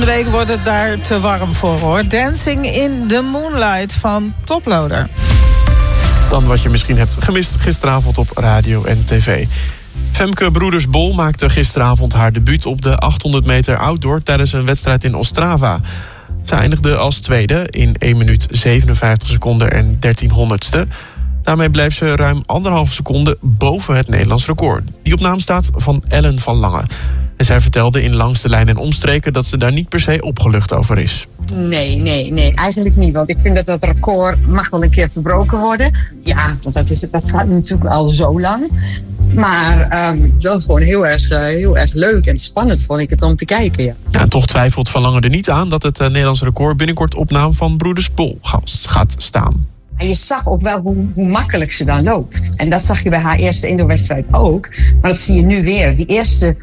Volgende week wordt het daar te warm voor, hoor. Dancing in the Moonlight van Toploader. Dan wat je misschien hebt gemist gisteravond op radio en tv. Femke Broeders-Bol maakte gisteravond haar debuut op de 800 meter outdoor tijdens een wedstrijd in Ostrava. Ze eindigde als tweede in 1 minuut 57 seconden en 1300ste. Daarmee bleef ze ruim 1,5 seconde boven het Nederlands record. Die op naam staat van Ellen van Lange. En zij vertelde in Langs de Lijn en Omstreken dat ze daar niet per se opgelucht over is. Nee, eigenlijk niet. Want ik vind dat record mag wel een keer verbroken worden. Ja, want dat gaat natuurlijk al zo lang. Maar het is wel gewoon heel erg leuk en spannend, vond ik het, om te kijken. Ja. Ja, en toch twijfelt Van Lange er niet aan dat het Nederlands record binnenkort op naam van Broeders-Bol gaat staan. En je zag ook wel hoe makkelijk ze dan loopt. En dat zag je bij haar eerste indoorwedstrijd ook. Maar dat zie je nu weer. Die eerste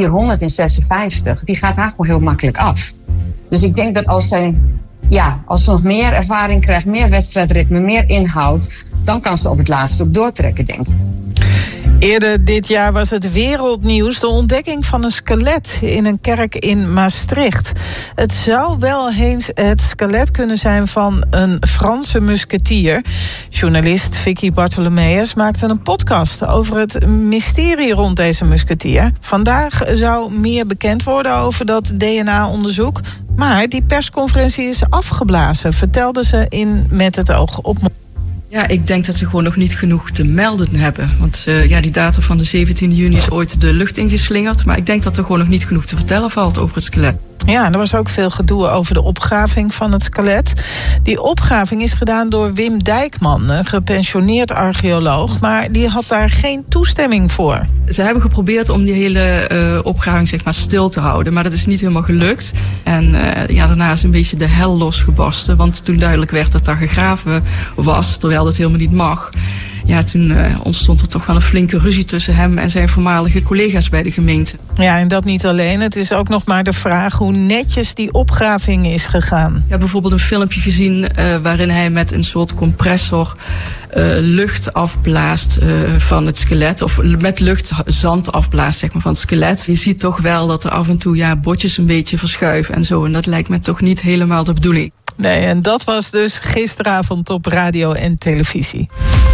456, die gaat haar gewoon heel makkelijk af. Dus ik denk dat als ze nog meer ervaring krijgt, meer wedstrijdritme, meer inhoud, dan kan ze op het laatste ook doortrekken, denk ik. Eerder dit jaar was het wereldnieuws de ontdekking van een skelet in een kerk in Maastricht. Het zou wel eens het skelet kunnen zijn van een Franse musketier. Journalist Vicky Bartholomeus maakte een podcast over het mysterie rond deze musketier. Vandaag zou meer bekend worden over dat DNA-onderzoek. Maar die persconferentie is afgeblazen, vertelde ze in Met het oog op. Ja, ik denk dat ze gewoon nog niet genoeg te melden hebben. Want die data van de 17 juni is ooit de lucht ingeslingerd. Maar ik denk dat er gewoon nog niet genoeg te vertellen valt over het skelet. Ja, er was ook veel gedoe over de opgraving van het skelet. Die opgraving is gedaan door Wim Dijkman, een gepensioneerd archeoloog. Maar die had daar geen toestemming voor. Ze hebben geprobeerd om die hele opgraving stil te houden. Maar dat is niet helemaal gelukt. En daarna is een beetje de hel losgebarsten. Want toen duidelijk werd dat daar gegraven was, terwijl dat helemaal niet mag. Ja, toen ontstond er toch wel een flinke ruzie tussen hem en zijn voormalige collega's bij de gemeente. Ja, en dat niet alleen. Het is ook nog maar de vraag hoe netjes die opgraving is gegaan. Ik heb bijvoorbeeld een filmpje gezien waarin hij met een soort compressor lucht afblaast van het skelet. Of met lucht zand afblaast van het skelet. Je ziet toch wel dat er af en toe botjes een beetje verschuiven en zo. En dat lijkt me toch niet helemaal de bedoeling. Nee, en dat was dus gisteravond op radio en televisie.